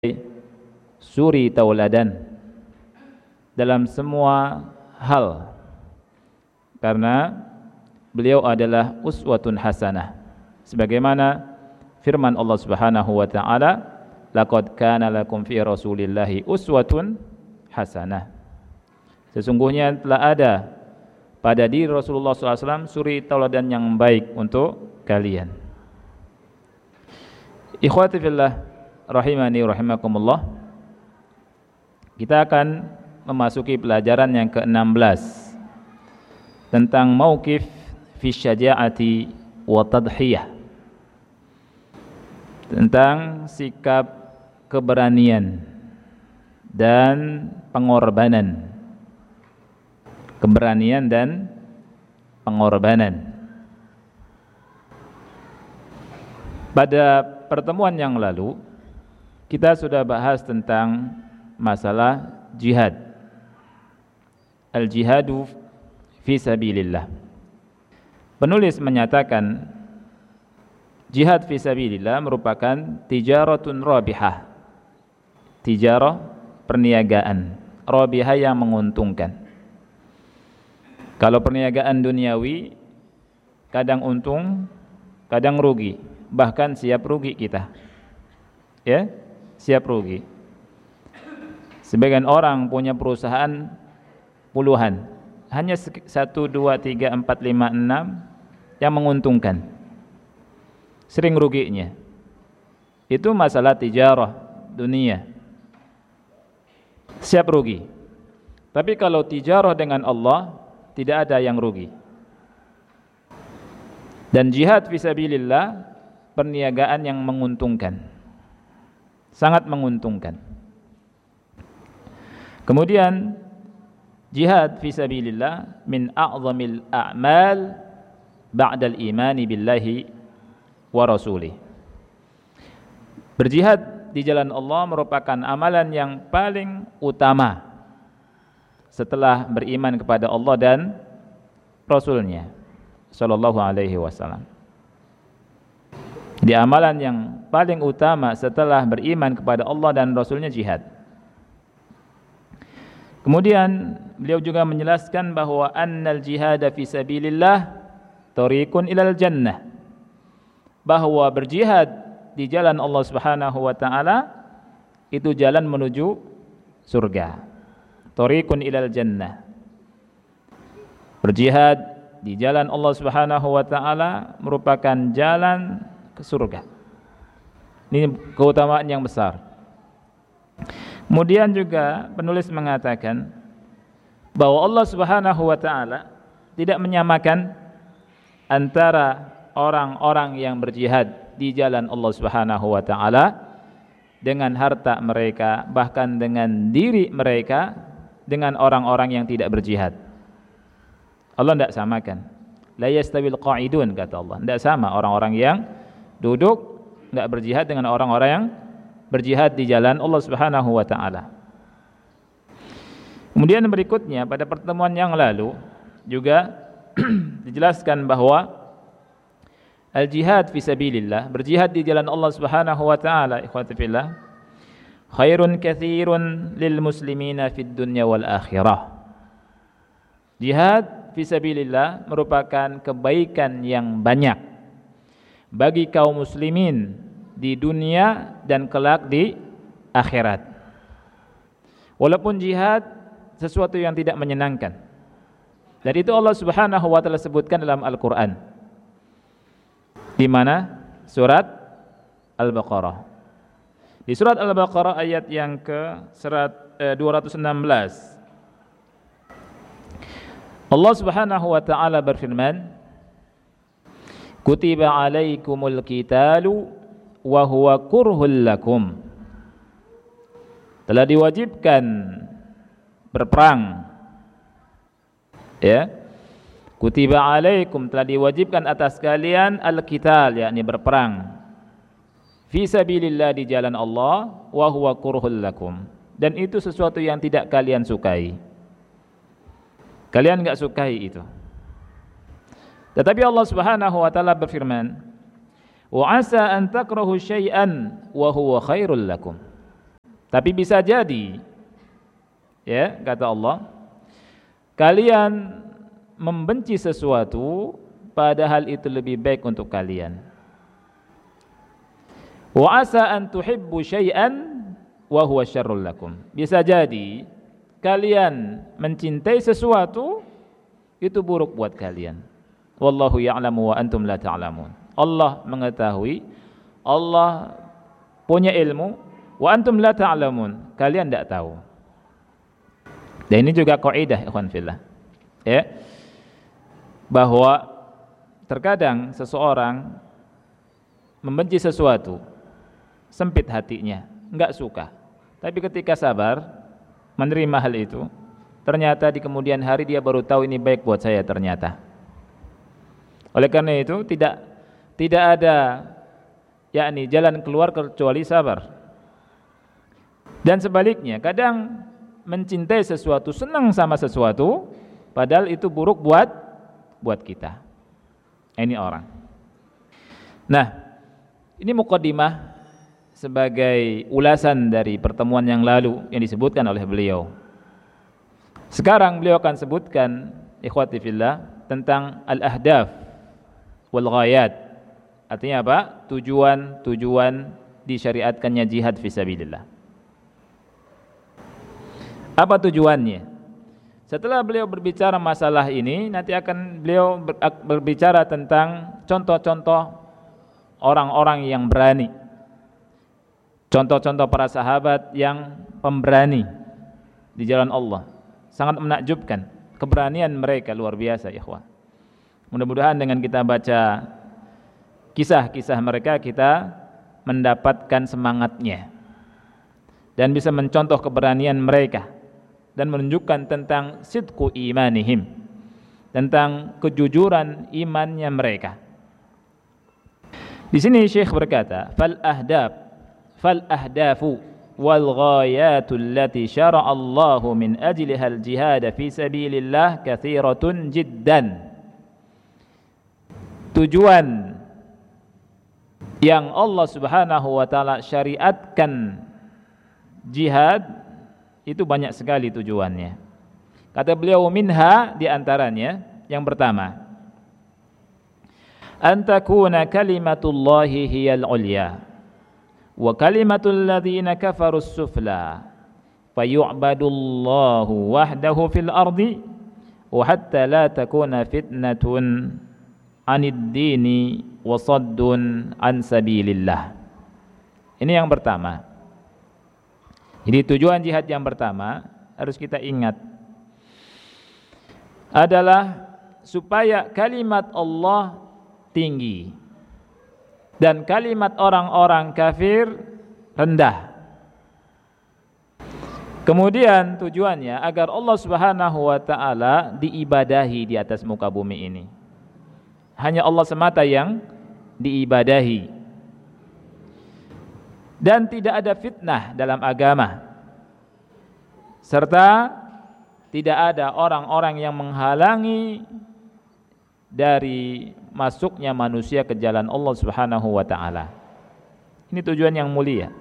suri tauladan dalam semua hal, karena beliau adalah uswatun hasanah, sebagaimana firman Allah Subhanahu wa taala, laqad kana lakum fi rasulillahi uswatun hasanah. Sesungguhnya telah ada pada diri Rasulullah SAW suri tauladan yang baik untuk kalian. Ikhwati fillah rahimani rahimakumullah, kita akan memasuki pelajaran yang ke-16 tentang mauqif fi syaja'ati wa tadhiyah, tentang sikap keberanian dan pengorbanan. Keberanian dan pengorbanan. Pada pertemuan yang lalu kita sudah bahas tentang masalah jihad, al-jihadu fi sabilillah. Penulis menyatakan jihad fi sabilillah merupakan tijaratun rabihah, tijarah, perniagaan rabihah yang menguntungkan. Kalau perniagaan duniawi kadang untung, kadang rugi, bahkan siap rugi kita. Ya, siap rugi. Sebagian orang punya perusahaan puluhan, hanya 1, 2, 3, 4, 5, 6 yang menguntungkan, sering ruginya. Itu masalah tijarah dunia, siap rugi. Tapi kalau tijarah dengan Allah, tidak ada yang rugi. Dan jihad fisabilillah perniagaan yang menguntungkan, sangat menguntungkan. Kemudian jihad fisabilillah min a'zamil a'mal ba'dal imani billahi wa rasulih. Berjihad di jalan Allah merupakan amalan yang paling utama setelah beriman kepada Allah dan Rasulnya sallallahu alaihi wasallam. Di amalan yang paling utama setelah beriman kepada Allah dan Rasulnya jihad. Kemudian beliau juga menjelaskan bahwa annal jihada fi sabilillah tariqun ilal jannah, bahwa berjihad di jalan Allah Subhanahu wa taala itu jalan menuju surga. Tariqun ilal jannah, berjihad di jalan Allah Subhanahu wa taala merupakan jalan ke surga. Ini keutamaan yang besar. Kemudian juga penulis mengatakan bahwa Allah Subhanahu wa taala tidak menyamakan antara orang-orang yang berjihad di jalan Allah Subhanahu wa taala dengan harta mereka, bahkan dengan diri mereka, dengan orang-orang yang tidak berjihad. Allah tidak samakan. La yastawil qa'idun, kata Allah. Tidak sama orang-orang yang duduk tidak berjihad dengan orang-orang yang berjihad di jalan Allah Subhanahu wa taala. Kemudian berikutnya pada pertemuan yang lalu juga dijelaskan bahwa al-jihad fi sabilillah, berjihad di jalan Allah Subhanahu wa taala, ikhwati fillah, khairun katsirun lil muslimina fid dunya wal akhirah. Jihad fi sabilillah merupakan kebaikan yang banyak bagi kaum muslimin di dunia dan kelak di akhirat. Walaupun jihad sesuatu yang tidak menyenangkan, dan itu Allah Subhanahu wa taala sebutkan dalam Al-Qur'an. Di mana? Surat Al-Baqarah. Di surat Al-Baqarah ayat yang ke-216, Allah Subhanahu wa taala berfirman, kutiba alaikumul qitalu wa huwa kurhul lakum. Telah diwajibkan berperang. Ya. Kutiba alaikum, telah diwajibkan atas kalian al-qital, yakni berperang. Fi sabilillah, di jalan Allah, wa huwa kurhul lakum, dan itu sesuatu yang tidak kalian sukai. Kalian enggak sukai itu. Tetapi Allah Subhanahu wa taala berfirman, wa asa an takrahu syai'an wa huwa khairul lakum. Tapi bisa jadi, ya, kata Allah, kalian membenci sesuatu padahal itu lebih baik untuk kalian. Wa asa an tuhibbu syai'an wa huwa syarrul lakum. Bisa jadi kalian mencintai sesuatu itu buruk buat kalian. Wallahu ya'lamu wa antum la ta'lamun. Allah mengetahui, Allah punya ilmu, wa antum la ta'lamun, kalian tidak tahu. Dan ini juga kaidah ikhwan fillah, ya, bahwa terkadang seseorang membenci sesuatu, sempit hatinya, enggak suka. Tapi ketika sabar menerima hal itu, ternyata di kemudian hari dia baru tahu ini baik buat saya ternyata. Oleh karena itu tidak ada yakni jalan keluar kecuali sabar. Dan sebaliknya, kadang mencintai sesuatu, senang sama sesuatu, padahal itu buruk buat kita. Ini orang. Nah, ini muqaddimah sebagai ulasan dari pertemuan yang lalu yang disebutkan oleh beliau. Sekarang beliau akan sebutkan, ikhwati fillah, tentang al-ahdaf wal ghayat. Artinya apa? Tujuan disyariatkannya jihad fisabilillah. Apa tujuannya? Setelah beliau berbicara masalah ini, nanti akan beliau berbicara tentang contoh-contoh orang-orang yang berani. Contoh-contoh para sahabat yang pemberani di jalan Allah. Sangat menakjubkan keberanian mereka, luar biasa, ikhwah. Mudah-mudahan dengan kita baca kisah-kisah mereka, kita mendapatkan semangatnya dan bisa mencontoh keberanian mereka dan menunjukkan tentang sidqu imanihim, tentang kejujuran imannya mereka. Di sini Syekh berkata, fal ahdafu wal ghayatu allati syara'a Allahu min ajliha al jihad fi sabilillah katsiratun jiddan. Tujuan yang Allah Subhanahu wa taala syariatkan jihad itu banyak sekali tujuannya. Kata beliau, minha, di antaranya yang pertama, an takuna kalimatullahi hiyal ulya wa kalimatul ladzina kafarus sufla fayu'badullahu wahdahu fil ardi wa hatta la takuna fitnatun anid dini wa saddun an sabilillah. Ini yang pertama. Jadi tujuan jihad yang pertama harus kita ingat adalah supaya kalimat Allah tinggi dan kalimat orang-orang kafir rendah. Kemudian tujuannya agar Allah Subhanahu wa taala diibadahi di atas muka bumi ini. Hanya Allah semata yang diibadahi. Dan tidak ada fitnah dalam agama, serta tidak ada orang-orang yang menghalangi dari masuknya manusia ke jalan Allah Subhanahu wa taala. Ini tujuan yang mulia.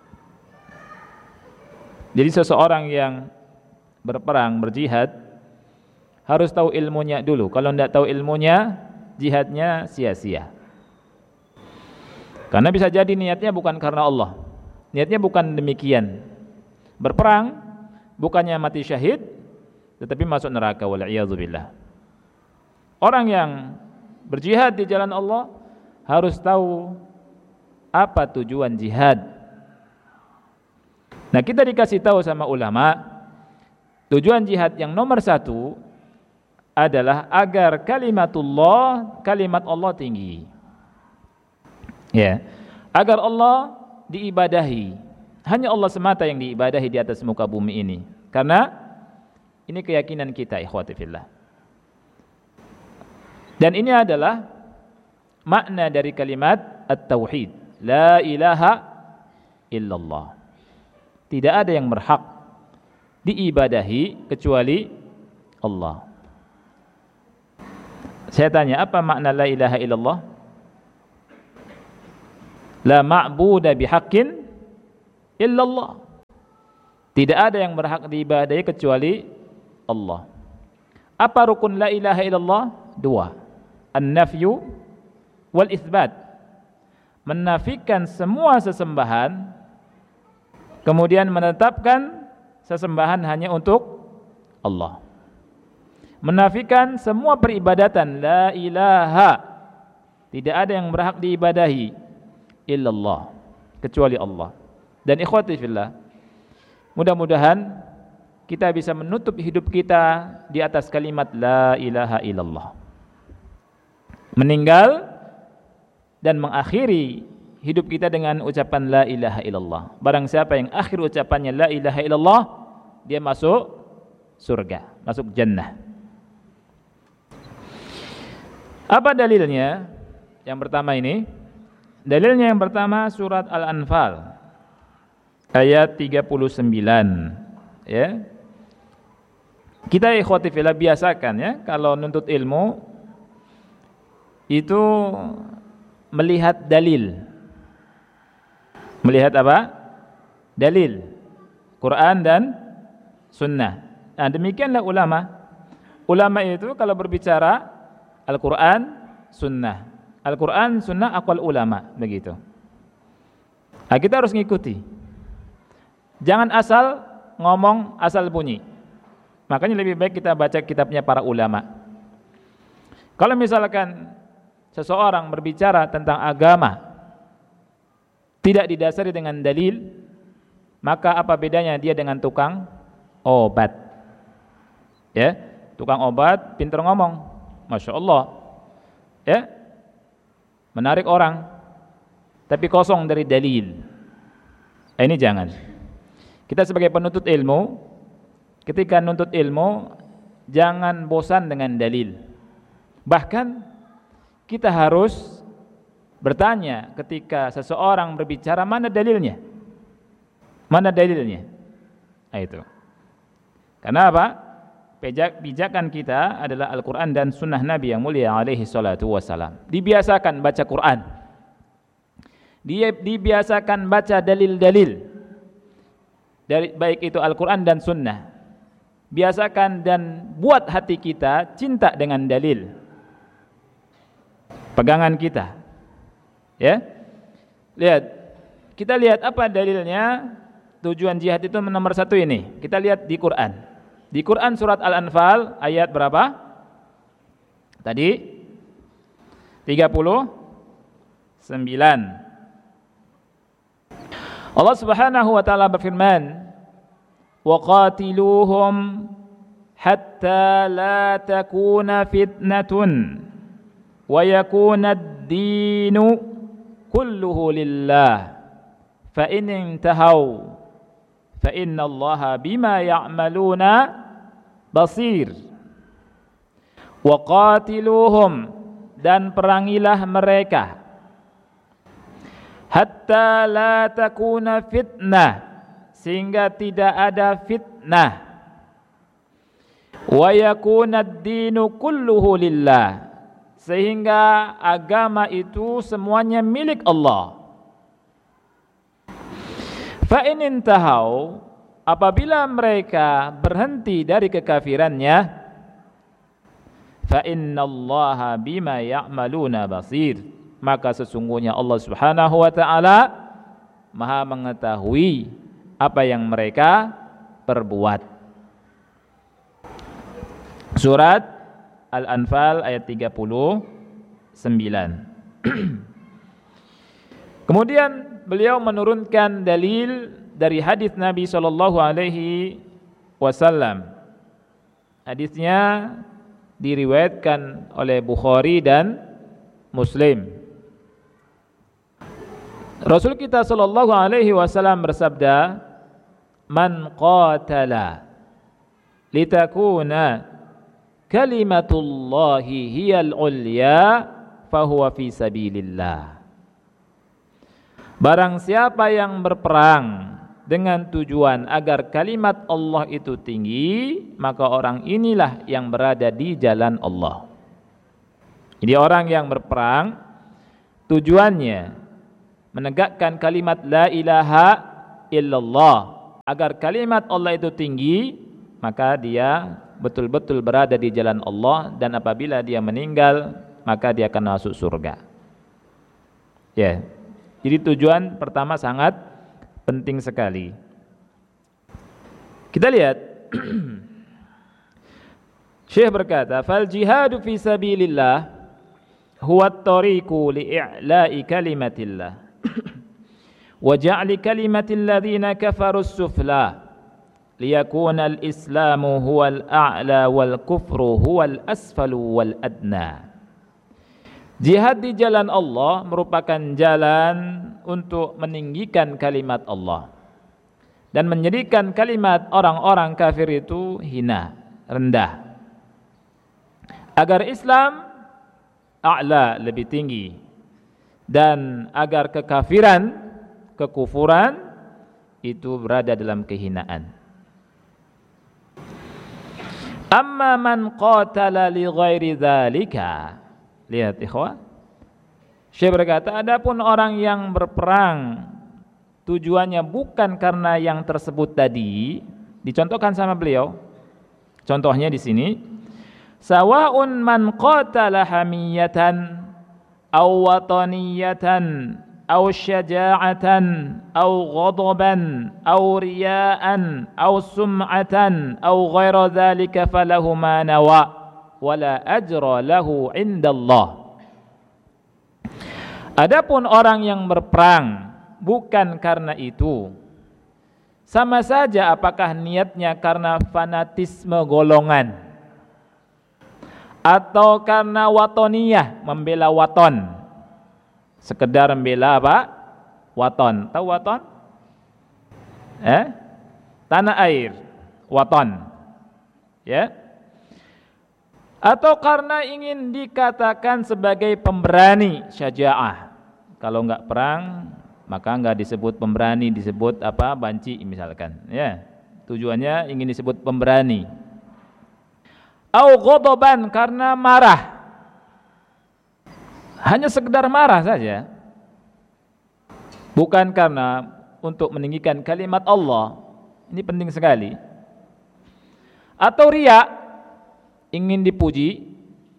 Jadi seseorang yang berperang, berjihad, harus tahu ilmunya dulu. Kalau tidak tahu ilmunya, jihadnya sia-sia. Karena bisa jadi niatnya bukan karena Allah, niatnya bukan demikian. Berperang bukannya mati syahid, tetapi masuk neraka, wal'iyadzubillah. Orang yang berjihad di jalan Allah harus tahu apa tujuan jihad. Nah, kita dikasih tahu sama ulama, tujuan jihad yang nomor satu adalah agar kalimatullah, kalimat Allah tinggi. Ya, agar Allah diibadahi. Hanya Allah semata yang diibadahi di atas muka bumi ini. Karena ini keyakinan kita, ikhwati fillah. Dan ini adalah makna dari kalimat at-tauhid, la ilaha illallah. Tidak ada yang berhak diibadahi kecuali Allah. Saya tanya, apa makna la ilaha illallah? La ma'buda bihaqqin illallah. Tidak ada yang berhak diibadahi kecuali Allah. Apa rukun la ilaha illallah? Dua. An-nafyu wal itsbat. Menafikan semua sesembahan, kemudian menetapkan sesembahan hanya untuk Allah. Menafikan semua peribadatan, la ilaha, tidak ada yang berhak diibadahi illallah, kecuali Allah. Dan ikhwati fillah, mudah-mudahan kita bisa menutup hidup kita di atas kalimat la ilaha illallah. Meninggal dan mengakhiri hidup kita dengan ucapan la ilaha illallah. Barang siapa yang akhir ucapannya la ilaha illallah, dia masuk surga, masuk jannah. Apa dalilnya? Yang pertama ini, dalilnya yang pertama surat Al-Anfal ayat 39, ya. Kita ikhwati fillah biasakan ya, kalau nuntut ilmu itu melihat dalil. Melihat apa? Dalil Quran dan Sunnah. Nah, demikianlah ulama. Ulama itu kalau berbicara Al-Quran, Sunnah. Al-Quran, Sunnah, aqwal ulama, begitu. Nah, kita harus ngikuti. Jangan asal ngomong, asal bunyi. Makanya lebih baik kita baca kitabnya para ulama. Kalau misalkan seseorang berbicara tentang agama tidak didasari dengan dalil, maka apa bedanya dia dengan tukang obat? Ya, tukang obat pintar ngomong, Masya Allah, ya, menarik orang, tapi kosong dari dalil. Ini jangan. Kita sebagai penuntut ilmu, ketika nuntut ilmu, jangan bosan dengan dalil. Bahkan kita harus bertanya ketika seseorang berbicara, mana dalilnya? Mana dalilnya? Nah, itu. Karena apa? Pijakan kita adalah Al-Quran dan Sunnah Nabi yang mulia alaihi salatu wassalam. Dibiasakan baca Quran, dibiasakan baca dalil-dalil dari baik itu Al-Quran dan Sunnah. Biasakan dan buat hati kita cinta dengan dalil, pegangan kita, ya. Kita lihat apa dalilnya. Tujuan jihad itu nomor satu ini. Kita lihat di Quran. Di Quran surat Al-Anfal ayat berapa? Tadi 39. Allah Subhanahu wa taala berfirman, "Wa qatiluhum hatta la takuna fitnatun wa yakuna ad-dinu kulluhu lillah. Fa in intahaw fa innallaha bima ya'maluna basir." Wa qatiluhum, dan perangilah mereka, hatta la takuna fitnah, sehingga tidak ada fitnah, wa yakuna ad-dinu kulluhu lillah, sehingga agama itu semuanya milik Allah. Fa in intahau, apabila mereka berhenti dari kekafirannya, fa innallaha bima ya'maluna basir, maka sesungguhnya Allah Subhanahu wa taala Maha mengetahui apa yang mereka perbuat. Surat Al-Anfal ayat 39. Kemudian beliau menurunkan dalil dari hadis Nabi sallallahu alaihi wasallam. Hadisnya diriwayatkan oleh Bukhari dan Muslim. Rasul kita sallallahu alaihi wasallam bersabda, "Man qatala litakuna kalimatullahi hiyal ulya fahuwa fi sabilillah." Barang siapa yang berperang dengan tujuan agar kalimat Allah itu tinggi, maka orang inilah yang berada di jalan Allah. Jadi orang yang berperang tujuannya menegakkan kalimat la ilaha illallah, agar kalimat Allah itu tinggi, maka dia betul-betul berada di jalan Allah, dan apabila dia meninggal maka dia akan masuk surga. Ya. Jadi tujuan pertama sangat penting sekali. Kita lihat Syekh berkata, "Fal jihadu fi sabilillah huwa at-tariqu li'i'la'i kalimatillah wa ja'li kalimatil ladzina kafaru as-sufla liyakuna al-islamu huwal a'la wal kufru huwal asfalu wal adna." Jihad di jalan Allah merupakan jalan untuk meninggikan kalimat Allah dan menjadikan kalimat orang-orang kafir itu hina, rendah, agar Islam a'la, lebih tinggi, dan agar kekafiran, kekufuran itu berada dalam kehinaan. Amma man qatala li ghairi dzalika, lihat ikhwah, Syekh berkata, adapun orang yang berperang tujuannya bukan karena yang tersebut tadi, dicontohkan sama beliau. Contohnya di sini, sawa'un man qatala hamiyatan aw wataniyatan aw syaja'atan aw ghadaban aw riya'an aw sum'atan aw ghaira dzalika falahu ma nawa wala ajra lahu indallah. Adapun orang yang berperang bukan karena itu, sama saja apakah niatnya karena fanatisme golongan atau karena watoniyah, membela waton, sekedar membela apa? Waton. Tahu waton? Tanah air, waton. Ya. Atau karena ingin dikatakan sebagai pemberani, syaja'ah. Kalau enggak perang, maka enggak disebut pemberani, disebut apa? Banci misalkan. Ya. Tujuannya ingin disebut pemberani. Au ghadaban, karena marah. Hanya sekedar marah saja. Bukan karena untuk meninggikan kalimat Allah. Ini penting sekali. Atau riya, ingin dipuji.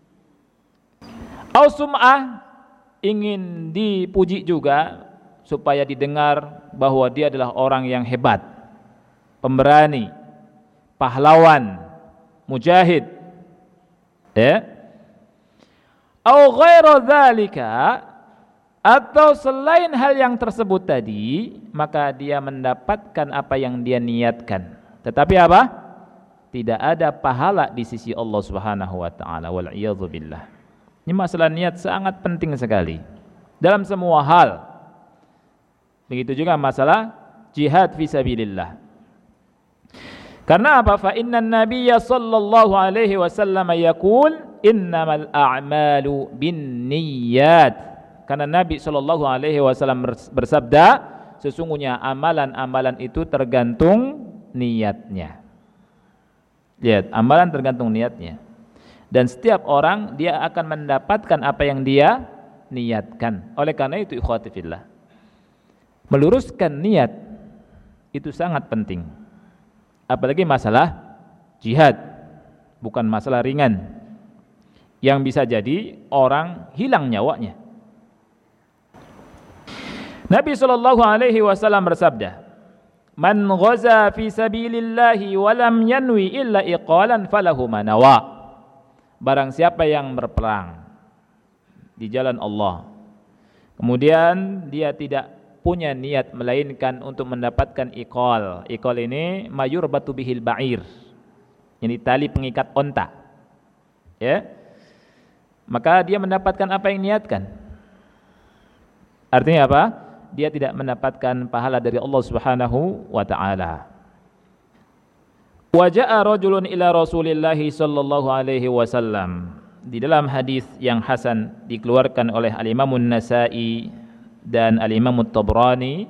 Au sum'ah, ingin dipuji juga supaya didengar bahwa dia adalah orang yang hebat, pemberani, pahlawan, mujahid. Ya. Au ghairu dzalika, atau selain hal yang tersebut tadi, maka dia mendapatkan apa yang dia niatkan. Tetapi apa? Tidak ada pahala di sisi Allah Subhanahu wa taala, wal iyadzu billah. Ini masalah niat sangat penting sekali dalam semua hal. Begitu juga masalah jihad fi sabilillah. Karena apa? Fa innan nabiyya sallallahu alaihi wasallam yaqul innamal a'malu binniyat. Karena Nabi sallallahu alaihi wasallam bersabda, sesungguhnya amalan-amalan itu tergantung niatnya. Lihat, amalan tergantung niatnya. Dan setiap orang dia akan mendapatkan apa yang dia niatkan. Oleh karena itu ikhwati fillah, meluruskan niat itu sangat penting. Apalagi masalah jihad, bukan masalah ringan yang bisa jadi orang hilang nyawanya. Nabi sallallahu alaihi wasallam bersabda, "Man ghaza fi sabilillahi wa lam yanwi illa iqalan falahu ma nawa." Barang siapa yang berperang di jalan Allah, kemudian dia tidak punya niat melainkan untuk mendapatkan iqal. Iqal ini mayurbatu bihil ba'ir, ini tali pengikat onta. Ya. Maka dia mendapatkan apa yang niatkan. Artinya apa? Dia tidak mendapatkan pahala dari Allah Subhanahu wa taala. Wa jaa rajulun ila Rasulillah sallallahu alaihi wasallam. Di dalam hadis yang hasan dikeluarkan oleh Al-Imam An-Nasa'i dan Al-Imam At-Tabrani,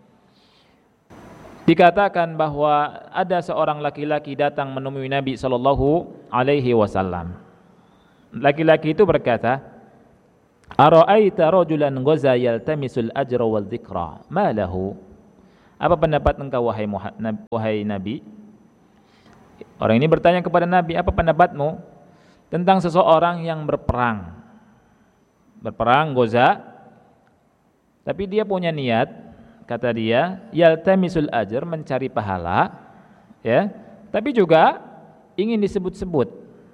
dikatakan bahwa ada seorang laki-laki datang menemui Nabi sallallahu alaihi wasallam. Laki-laki itu berkata, "Ara'aita rajulan ghaza yaltamisul ajra wal dzikra, ma lahu?" Apa pendapat engkau wahai Nabi? Orang ini bertanya kepada Nabi, apa pendapatmu tentang seseorang yang berperang Ghaza, tapi dia punya niat, kata dia, yaltamisul ajr, mencari pahala, ya, tapi juga ingin disebut-sebut.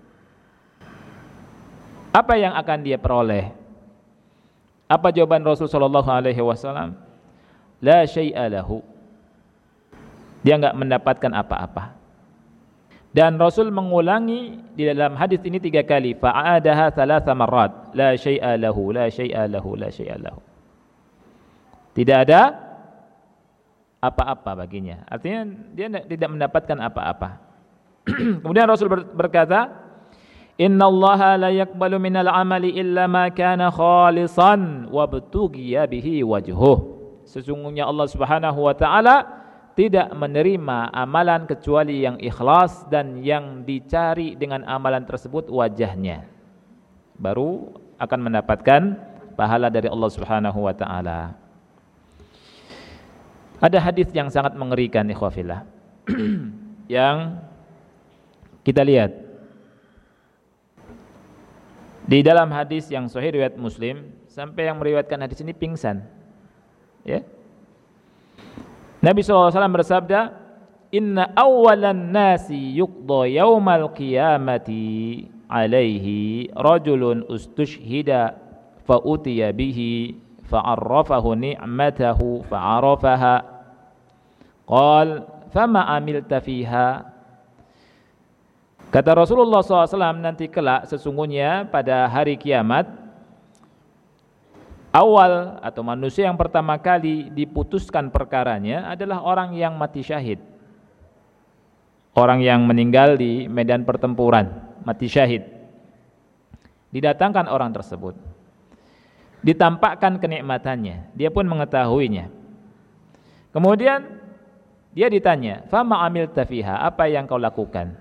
Apa yang akan dia peroleh? Apa jawaban Rasul sallallahu alaihi wasallam? La syai'a lahu. Dia enggak mendapatkan apa-apa. Dan Rasul mengulangi di dalam hadis ini 3 kali, fa'adaha 3 marrat, la syai'a lahu, la syai'a lahu, la syai'a lahu. Tidak ada apa-apa baginya. Artinya dia tidak mendapatkan apa-apa. Kemudian Rasul berkata, innallaha la yaqbalu minal amali illa ma kana khalisan wabtughiya bihi wajhuh. Sesungguhnya Allah Subhanahu wa taala tidak menerima amalan kecuali yang ikhlas dan yang dicari dengan amalan tersebut wajahnya. Baru akan mendapatkan pahala dari Allah Subhanahu wa taala. Ada hadis yang sangat mengerikan ikhwafillah yang kita lihat di dalam hadis yang sahih riwayat Muslim, sampai yang meriwayatkan hadis ini pingsan. Ya. Nabi SAW bersabda, inna awwalan nasi yuqda yawmal qiyamati alaihi rajulun ustushhida fa'utiya bihi fa'arrafahu ni'matahu fa'arafaha qal fama amilta fiha. Kata Rasulullah SAW, nanti kelak sesungguhnya pada hari kiamat, awal atau manusia yang pertama kali diputuskan perkaranya adalah orang yang mati syahid. Orang yang meninggal di medan pertempuran, mati syahid. Didatangkan orang tersebut, ditampakkan kenikmatannya, dia pun mengetahuinya. Kemudian dia ditanya, fama amilta fiha, apa yang kau lakukan?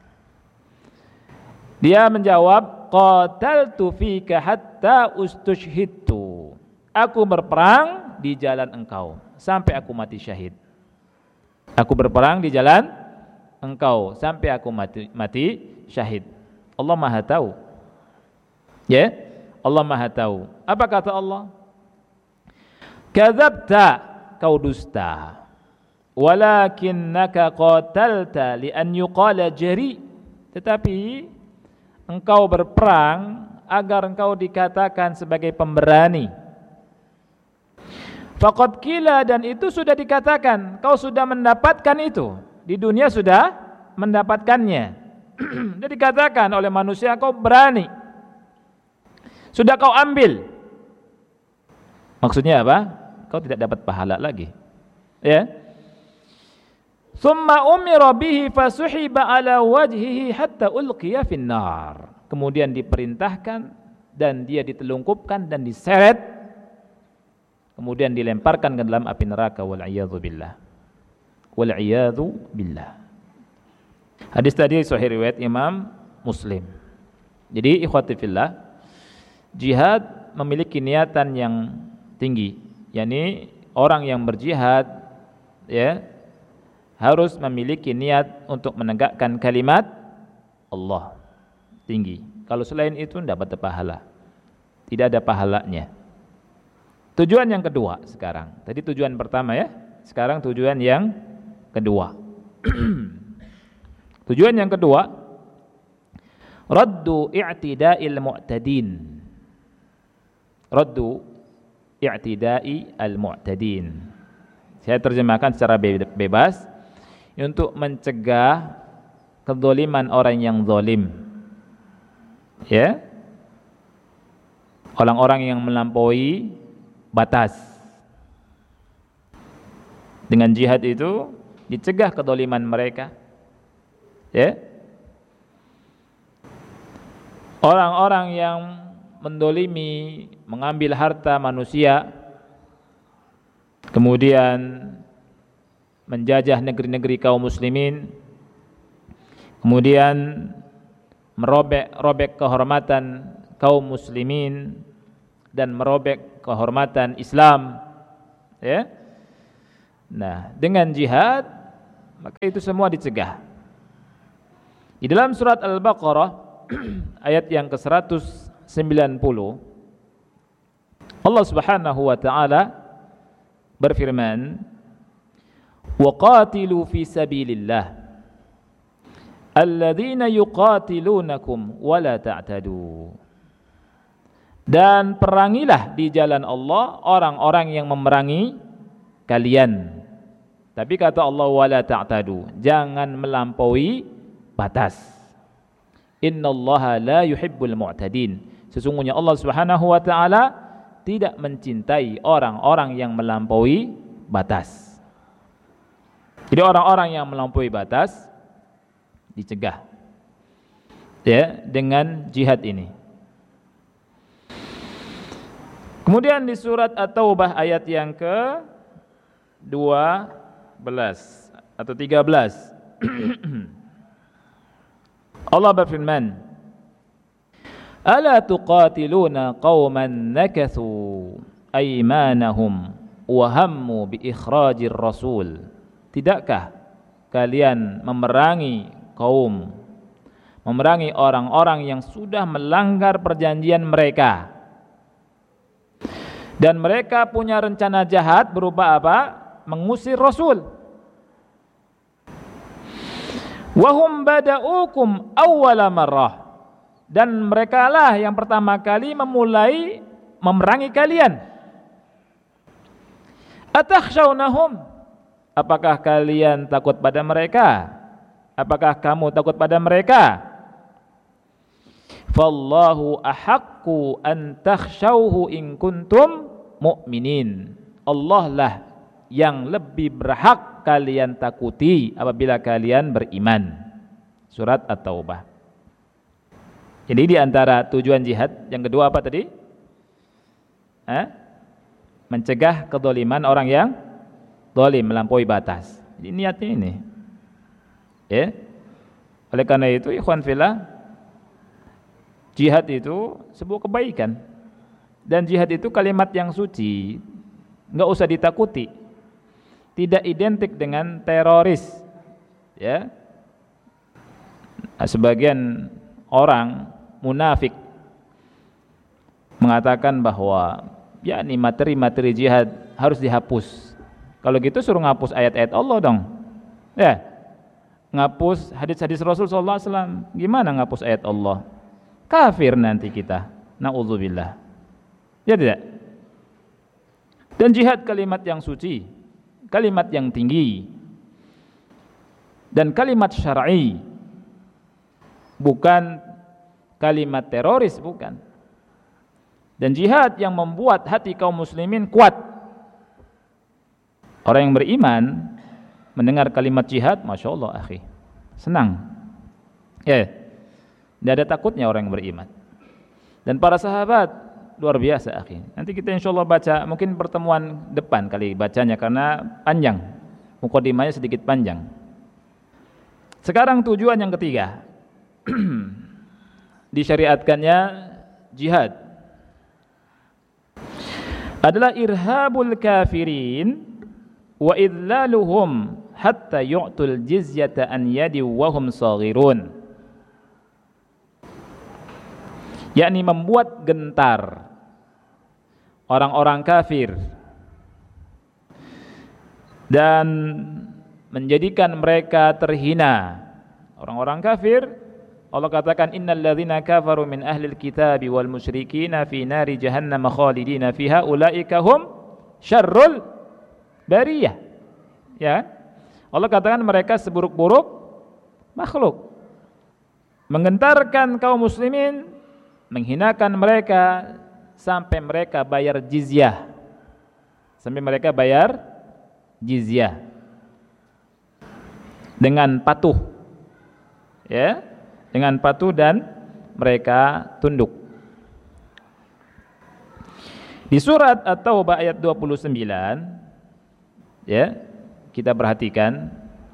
Dia menjawab, qataltu fika hatta ustushhidtu. Aku berperang di jalan engkau sampai aku mati syahid. Aku berperang di jalan engkau sampai aku mati syahid. Allah Maha tahu. Ya, Allah Maha tahu. Apa kata Allah? Kadzabta, kau dusta. Walakinnaka qatalta li an yuqala jari. Tetapi engkau berperang agar engkau dikatakan sebagai pemberani. Faqad qila, dan itu sudah dikatakan, kau sudah mendapatkan itu. Di dunia sudah mendapatkannya. Sudah dikatakan oleh manusia kau berani. Sudah kau ambil. Maksudnya apa? Kau tidak dapat pahala lagi. Ya. Summa umira bihi fasuhiba ala wajhihi hatta ulqiya finnar. Kemudian diperintahkan dan dia ditelungkupkan dan diseret, kemudian dilemparkan ke dalam api neraka. Wal'iyadzu billah. Wal'iyadzu billah. Hadis tadi sahih riwayat Imam Muslim. Jadi ikhwati fillah, jihad memiliki niatan yang tinggi, yakni orang yang berjihad ya harus memiliki niat untuk menegakkan kalimat Allah tinggi. Kalau selain itu tidak dapat pahala, tidak ada pahalanya. Tujuan yang kedua sekarang. Tadi tujuan pertama ya, sekarang tujuan yang kedua. Tujuan yang kedua, raddu i'tida'il mu'tadin. Raddu i'tida'i al-mu'tadin. Saya terjemahkan secara bebas, untuk mencegah kezaliman orang yang zalim. Ya. Orang-orang yang melampaui batas. Dengan jihad itu dicegah kezaliman mereka. Ya. Orang-orang yang mendolimi, mengambil harta manusia, kemudian menjajah negeri-negeri kaum muslimin, kemudian merobek kehormatan kaum muslimin dan merobek kehormatan Islam, ya. Nah, dengan jihad maka itu semua dicegah. Di dalam surat Al-Baqarah ayat yang ke-190 Allah Subhanahu wa taala berfirman, "Wa qatilu fi sabilillah alladzina yuqatilunakum wa la ta'tadu." Dan perangilah di jalan Allah orang-orang yang memerangi kalian. Tapi kata Allah, wala ta'tadu, jangan melampaui batas. Innallaha la yuhibbul mu'tadin. Sesungguhnya Allah Subhanahu wa taala tidak mencintai orang-orang yang melampaui batas. Jadi orang-orang yang melampaui batas dicegah ya dengan jihad ini. Kemudian di surat At-Taubah ayat yang ke-12 atau 13 Allah berfirman, "Ala tuqatiluna qauman nakathu aymanahum wa hammu bi ikhrajir rasul." Tidakkah kalian memerangi orang-orang yang sudah melanggar perjanjian mereka? Dan mereka punya rencana jahat berupa apa? Mengusir Rasul. Wahum bada'ukum awwala marrah. Dan merekalah yang pertama kali memulai memerangi kalian. Atakhshawnahum? Apakah kalian takut pada mereka? Apakah kamu takut pada mereka? Fallahu ahaqqu an takhshawhu in kuntum mu'minin. Allah lah yang lebih berhak kalian takuti apabila kalian beriman. Surat At-Taubah. Jadi di antara tujuan jihad yang kedua apa tadi? Mencegah kedzaliman orang yang zalim, melampaui batas. Jadi niatnya ini. Ya. Oleh karena itu ikhwan fillah, jihad itu sebuah kebaikan. Dan jihad itu kalimat yang suci, enggak usah ditakuti. Tidak identik dengan teroris. Ya. Sebagian orang munafik mengatakan bahwa yakni materi-materi jihad harus dihapus. Kalau gitu suruh ngapus ayat-ayat Allah dong. Ya. Ngapus hadis-hadis Rasul sallallahu alaihi wasallam. Gimana ngapus ayat Allah? Kafir nanti kita, na'udzubillah. Ya tidak? Dan jihad kalimat yang suci, kalimat yang tinggi, dan kalimat syar'i, bukan kalimat teroris, bukan. Dan jihad yang membuat hati kaum muslimin kuat. Orang yang beriman mendengar kalimat jihad, masya Allah akhi, senang. Ya. Tidak ada takutnya orang yang beriman. Dan para sahabat luar biasa akhi. Nanti kita insyaallah baca, mungkin pertemuan depan kali bacanya karena panjang. Mukadimahnya sedikit panjang. Sekarang tujuan yang ketiga. Disyariatkannya jihad adalah irhabul kafirin wa idlaluhum hatta yu'tul jizyata an yadi wa hum saghirun. Yakni membuat gentar orang-orang kafir dan menjadikan mereka terhina. Orang-orang kafir, Allah katakan innal ladzina kafaru min ahlil kitabi wal musyrikina fi nari jahannam khalidina fiha ulaika hum syarrul bariyah. Ya. Allah katakan mereka seburuk-buruk makhluk. Menggentarkan kaum muslimin, menghinakan mereka sampai mereka bayar jizyah. Sampai mereka bayar jizyah dengan patuh. Ya, dengan patuh dan mereka tunduk. Di surat At-Taubah ayat 29 ya, kita perhatikan.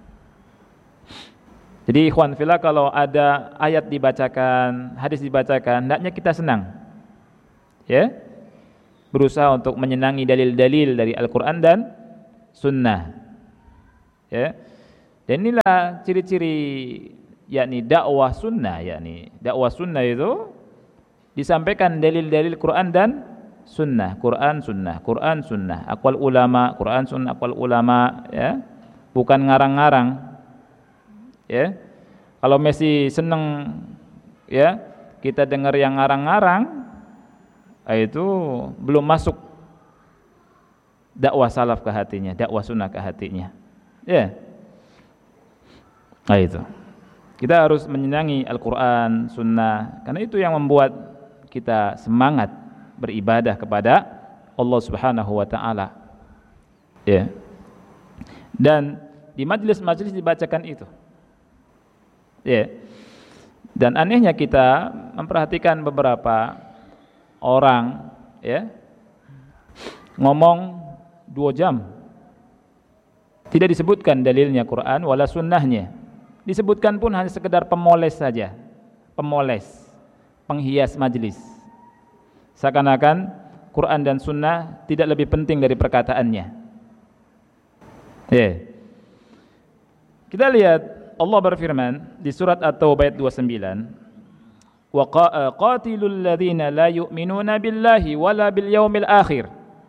Jadi ikhwan fillah, kalau ada ayat dibacakan, hadis dibacakan, hendaknya kita senang. Ya. Berusaha untuk menyenangi dalil-dalil dari Al-Qur'an dan sunnah. Ya. Dan inilah ciri-ciri yakni dakwah sunnah, yakni dakwah sunnah itu disampaikan dalil-dalil Quran dan sunnah, Quran sunnah, aqwal ulama, Quran sunnah, aqwal ulama, ya. Bukan ngarang-ngarang. Ya. Kalau masih seneng ya kita dengar yang ngarang-ngarang, itu belum masuk dakwah salaf ke hatinya, dakwah sunnah ke hatinya. Ya. Nah itu. Kita harus menyenangi Al-Quran, sunnah, karena itu yang membuat kita semangat beribadah kepada Allah Subhanahu wa taala. Ya. Dan di majelis-majelis dibacakan itu. Ya. Dan anehnya kita memperhatikan beberapa orang ya ngomong 2 jam. Tidak disebutkan dalilnya Quran wala sunnahnya. Disebutkan pun hanya sekedar pemoles saja. Pemoles, penghias majelis. Seakan-akan Quran dan sunnah tidak lebih penting dari perkataannya. Ya. Kita lihat Allah berfirman di surat At-Taubah ayat 29, wa qatilul ladzina la yu'minuna billahi wala bil yaumil akhir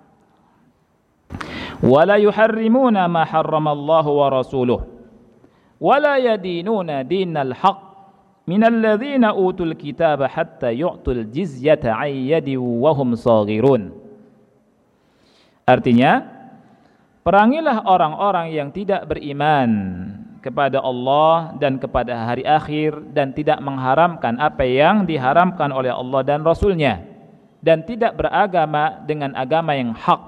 wala yuharrimuna ma harramallahu wa rasuluhu wala yadinuna dinal haqq minal ladzina utul kitaba hatta yu'tul jizyata 'an yadin wa hum shaghirun. Artinya, perangilah orang-orang yang tidak beriman kepada Allah dan kepada hari akhir dan tidak mengharamkan apa yang diharamkan oleh Allah dan Rasulnya dan tidak beragama dengan agama yang hak.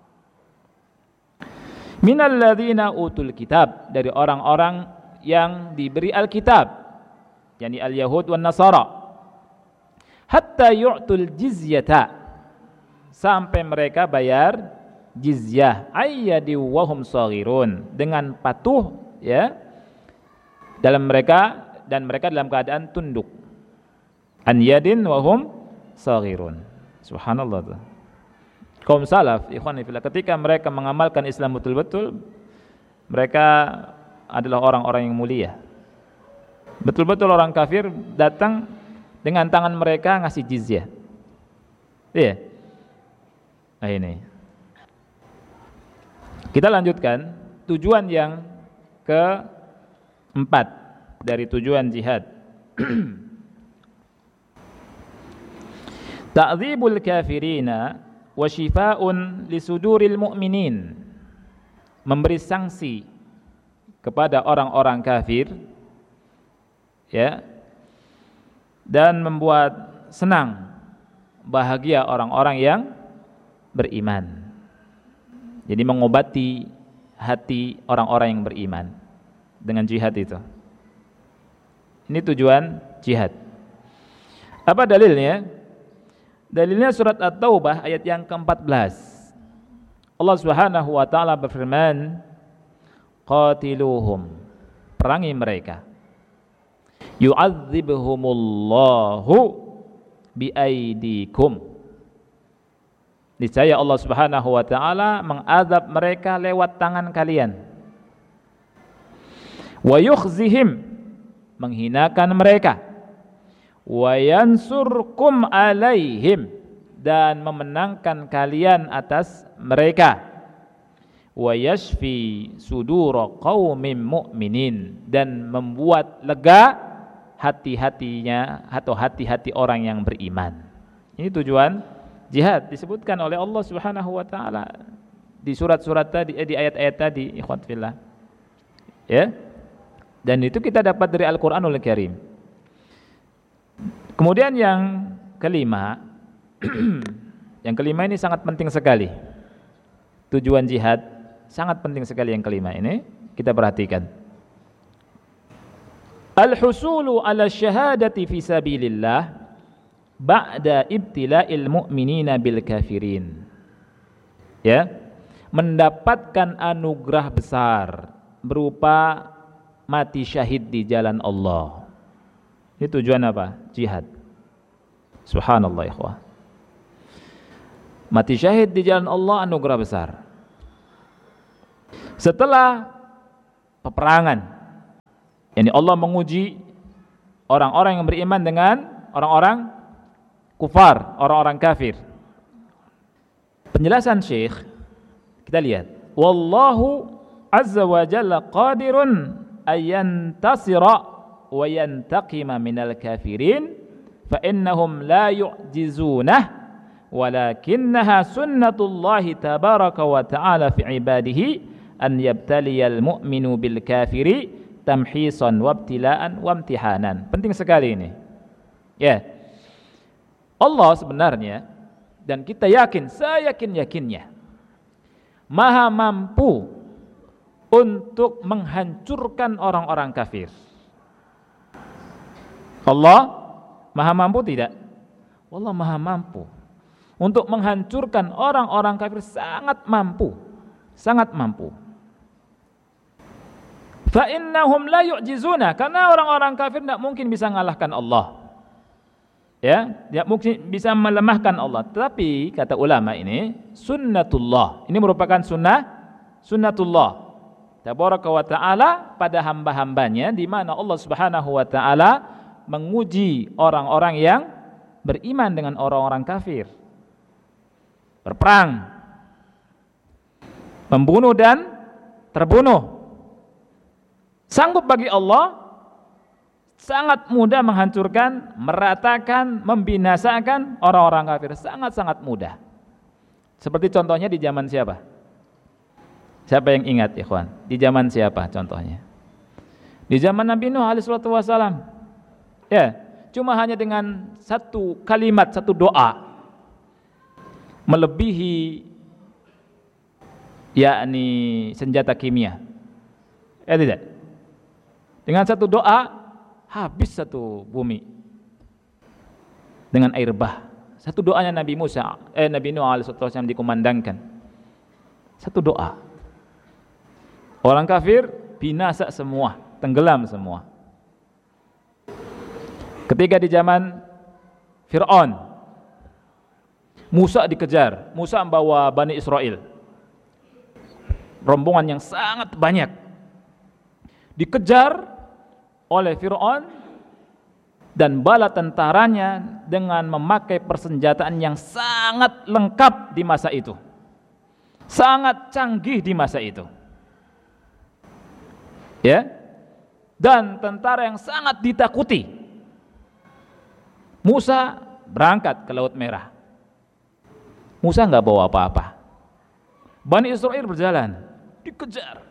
Minal ladzina utul kitab, dari orang-orang yang diberi Alkitab, yakni al-Yahud wan Nasara, hatta yu'tul jizyata, sampai mereka bayar jizyah, ayyadi wa hum shaghirun, dengan patuh ya dalam mereka, dan mereka dalam keadaan tunduk, an yadin wa hum shaghirun. Subhanallah tuh. Kaum salaf ikhwan fillah, ketika mereka mengamalkan Islam betul-betul, mereka adalah orang-orang yang mulia. Betul-betul orang kafir datang dengan tangan mereka ngasih jizyah. Iya. Nah ini. Kita lanjutkan tujuan yang keempat dari tujuan jihad. Ta'dzibul kafirina wa shifaa'un li suduril mu'minin. Memberi sanksi kepada orang-orang kafir ya, dan membuat senang, bahagia orang-orang yang beriman. Jadi mengobati hati orang-orang yang beriman dengan jihad itu. Ini tujuan jihad. Apa dalilnya? Dalilnya surat At-Taubah ayat yang ke-14. Allah Subhanahu wa taala berfirman, qatiluhum, perangi mereka, yu'adzibhumullahu biaidikum, niscaya Allah Subhanahu wa taala mengazab mereka lewat tangan kalian, wa yukhzihim, menghinakan mereka, wa yansurkum alaihim, dan memenangkan kalian atas mereka, wa yashfi sudura qaumin mu'minin, dan membuat lega hati-hatinya atau hati-hati orang yang beriman. Ini tujuan jihad disebutkan oleh Allah Subhanahu wa taala di surat-surat tadi, di ayat-ayat tadi, ikhwan fillah. Ya. Dan itu kita dapat dari Al-Qur'anul Karim. Kemudian yang kelima, yang kelima ini sangat penting sekali. Tujuan jihad sangat penting sekali, yang kelima ini kita perhatikan. Al-husulu ala syahadati fi sabilillah ba'da ibtila'il mu'minina bil kafirin. Ya, mendapatkan anugerah besar berupa mati syahid di jalan Allah. Ini tujuan apa? Jihad. Subhanallah ikhwah. Mati syahid di jalan Allah anugerah besar. Setelah peperangan, yakni Allah menguji orang-orang yang beriman dengan orang-orang kufar, orang-orang kafir. Penjelasan Syekh, kita lihat, wallahu azza wa jalla qadirun ayyantasira wa yantaqima minal kafirin fa innahum la yu'jizunah walakinnaha sunnatullahi tabaraka wa ta'ala fi ibadihi an yabtaliyal mu'minu bil kafiri tamhisan wabtilaan wamtihanan. Penting sekali ini. Ya. Allah sebenarnya, dan kita yakin, seyakin-yakinnya, maha mampu untuk menghancurkan orang-orang kafir. Allah maha mampu tidak? Allah maha mampu untuk menghancurkan orang-orang kafir, sangat mampu, sangat mampu. Fa innahum la yu'jizuna, karena orang-orang kafir tidak mungkin bisa mengalahkan Allah. Ya, tidak mungkin bisa melemahkan Allah. Tapi kata ulama ini sunnatullah. Ini merupakan sunnatullah tabaraka wa ta'ala pada hamba-hambanya, di mana Allah Subhanahu wa ta'ala menguji orang-orang yang beriman dengan orang-orang kafir. Berperang, membunuh dan terbunuh. Sanggup bagi Allah sangat mudah menghancurkan, meratakan, membinasakan orang-orang kafir. Sangat-sangat mudah. Seperti contohnya di zaman siapa? Siapa yang ingat, ikhwan? Di zaman siapa contohnya? Di zaman Nabi Nuh alaihi salatu wasalam. Ya, cuma hanya dengan satu kalimat, satu doa, melebihi yakni senjata kimia. Tidak? Dengan satu doa habis satu bumi dengan air bah. Satu doanya Nabi Nuh alaihissalam dikumandangkan. Satu doa. Orang kafir binasa semua, tenggelam semua. Ketika di zaman Fir'aun, Musa dikejar. Musa membawa Bani Israel, rombongan yang sangat banyak, dikejar oleh Fir'aun dan bala tentaranya dengan memakai persenjataan yang sangat lengkap di masa itu, sangat canggih di masa itu, ya, dan tentara yang sangat ditakuti. Musa berangkat ke Laut Merah. Musa nggak bawa apa-apa. Bani Israel berjalan, dikejar.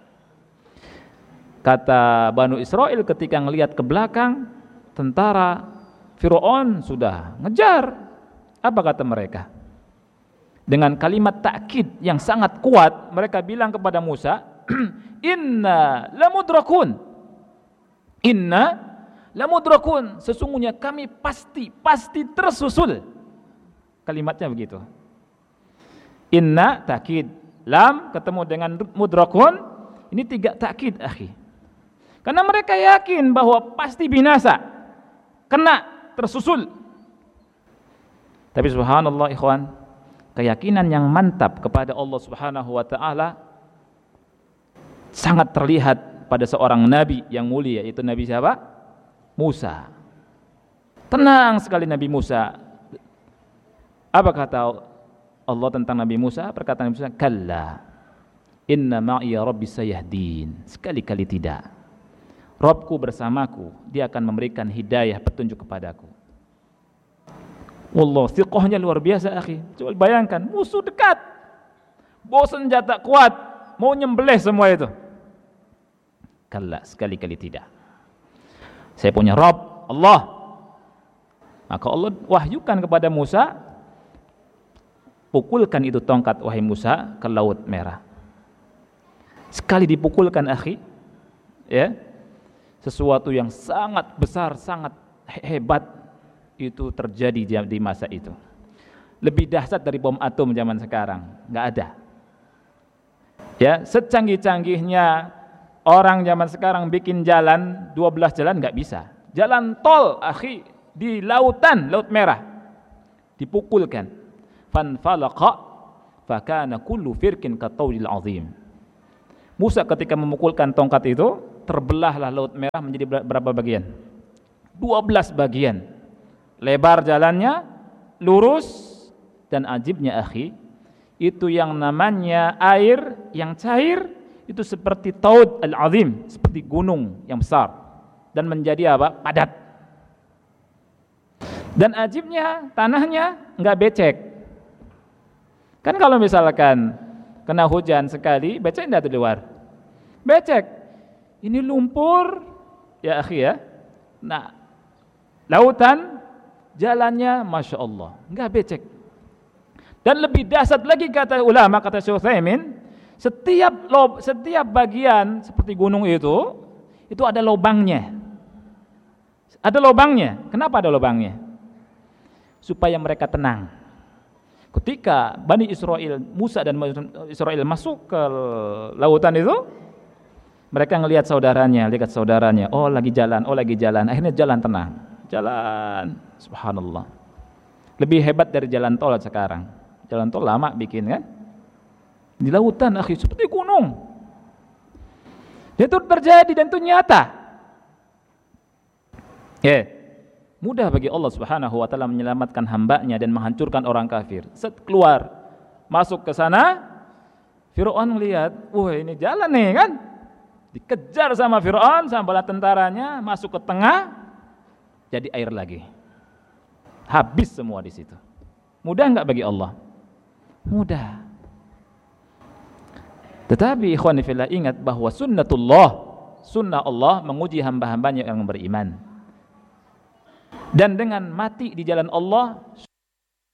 Kata Bani Israel ketika ngelihat ke belakang, tentara Fir'aun sudah ngejar. Apa kata mereka? Dengan kalimat takkid yang sangat kuat, mereka bilang kepada Musa, "Inna lamudrakun. Inna lamudrakun. Sesungguhnya kami pasti tersusul." Kalimatnya begitu. Inna takkid, lam ketemu dengan mudrakun, ini tiga takkid, akhi. Karena mereka yakin bahwa pasti binasa, kena, tersusul. Tapi subhanallah ikhwan, keyakinan yang mantap kepada Allah Subhanahu wa ta'ala sangat terlihat pada seorang nabi yang mulia, yaitu Nabi siapa? Musa. Tenang sekali Nabi Musa. Apa kata Allah tentang Nabi Musa? Perkataan Nabi Musa, kalla inna ma'iya rabbi sayahdin. Sekali-kali tidak. Robku bersamaku, dia akan memberikan hidayah, petunjuk kepadaku. Wallah, siqohnya luar biasa, akhi. Coba bayangkan, musuh dekat, bawa senjata kuat, mau nyembelih semua itu. Kalla, sekali-kali tidak. Saya punya Rabb, Allah. Maka Allah wahyukan kepada Musa, pukulkan itu tongkat, wahai Musa, ke Laut Merah. Sekali dipukulkan, akhi, ya, sesuatu yang sangat besar, sangat hebat itu terjadi di masa itu. Lebih dahsyat dari bom atom zaman sekarang, nggak ada. Ya, secanggih-canggihnya orang zaman sekarang bikin jalan 12 jalan nggak bisa. Jalan tol, akhi, di lautan, Laut Merah, dipukulkan. Fanfalaqa fakana kullu firqin katawdil azim. Musa ketika memukulkan tongkat itu, terbelahlah Laut Merah menjadi berapa bagian? 12 bagian. Lebar jalannya, lurus, dan ajibnya akhi, itu yang namanya air yang cair itu seperti taud al-azim, seperti gunung yang besar, dan menjadi apa? Padat. Dan ajibnya tanahnya enggak becek. Kan kalau misalkan kena hujan sekali, becek enggak tuh di luar? Becek. Ini lumpur ya akhi ya. Nah, lautan jalannya Masya Allah enggak becek. Dan lebih dahsyat lagi kata ulama, kata Syekh Utsaimin, setiap bagian seperti gunung itu ada lubangnya. Ada lubangnya. Kenapa ada lubangnya? Supaya mereka tenang. Ketika Bani Israel, Musa dan Israel masuk ke lautan itu, mereka ngelihat saudaranya, oh lagi jalan, akhirnya jalan tenang. Jalan, subhanallah. Lebih hebat dari jalan tol sekarang. Jalan tol lama bikin kan? Di lautan akhi seperti gunung. Dan itu terjadi dan itu nyata. Mudah bagi Allah Subhanahu wa taala menyelamatkan hambanya dan menghancurkan orang kafir. Keluar, masuk ke sana, Firaun lihat, wah ini jalan nih kan? Dikejar sama Firaun sama bala tentaranya, masuk ke tengah, jadi air lagi. Habis semua di situ. Mudah enggak bagi Allah? Mudah. Tetapi ikhwani fillah, ingat bahwa sunnah Allah menguji hamba-hambanya yang beriman. Dan dengan mati di jalan Allah